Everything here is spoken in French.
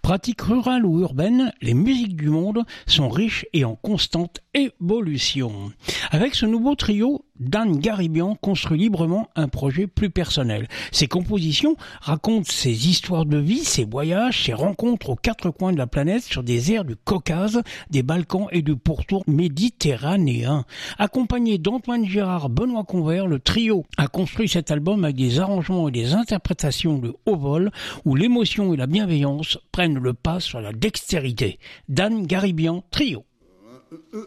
Pratiques rurales ou urbaines, les musiques du monde sont riches et en constante évolution. Avec ce nouveau trio, Dan Garibian construit librement un projet plus personnel. Ses compositions racontent ses histoires de vie, ses voyages, ses rencontres aux quatre coins de la planète sur des airs du Caucase, des Balkans et du pourtour méditerranéen. Accompagné d'Antoine Gérard, Benoît Convert, le trio a construit cet album avec des arrangements et des interprétations de haut vol où l'émotion et la bienveillance prennent le pas sur la dextérité. Dan Garibian Trio.